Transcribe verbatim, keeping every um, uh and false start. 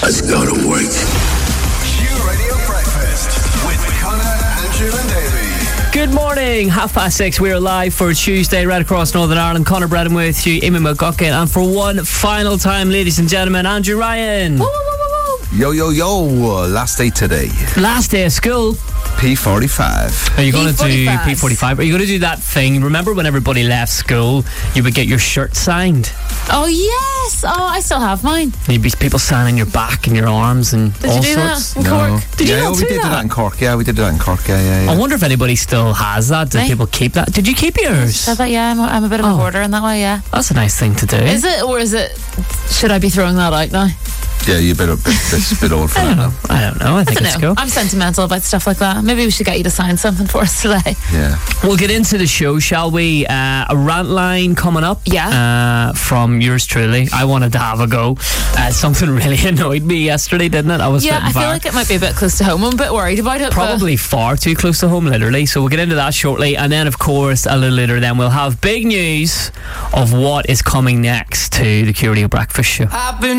That's gotta work. Q Radio Breakfast with Connor, Andrew and Davey. Good morning, half past six. We're live for Tuesday right across Northern Ireland. Connor Brennan with you, Amy McGuckin, and for one final time, ladies and gentlemen, Andrew Ryan. Woo, woo, woo, woo. Yo, yo, yo, last day today. Last day of school. P forty-five. Are you going to do P forty-five? P forty-five? Are you going to do that thing? Remember when everybody left school, you would get your shirt signed? Oh, yes. Oh, I still have mine. You'd be people signing your back and your arms and Did all you do sorts. that in Cork? Did you yeah, not we do did that? do that in Cork. Yeah, we did do that in Cork. Yeah, yeah, yeah. I wonder if anybody still has that. Do Me? people keep that? Did you keep yours? Said that, yeah, I'm a, I'm a bit of a Oh. hoarder in that way, yeah. That's a nice thing to do. Is it, or is it, should I be throwing that out now? Yeah, you're a bit, a bit, bit, bit old for I that don't know. now. I don't know. I I think don't it's know. cool. I'm sentimental about stuff like that. Maybe we should get you to sign something for us today. Yeah. We'll get into the show, shall we? Uh, a rant line coming up. Yeah. Uh, from yours truly. I wanted to have a go. Uh, something really annoyed me yesterday, didn't it? I was Yeah, a bit I feel embarrassed. like it might be a bit close to home. I'm a bit worried about it. Probably far too close to home, literally. So we'll get into that shortly. And then, of course, a little later, then we'll have big news of what is coming next to the Q Radio Breakfast Show. I've been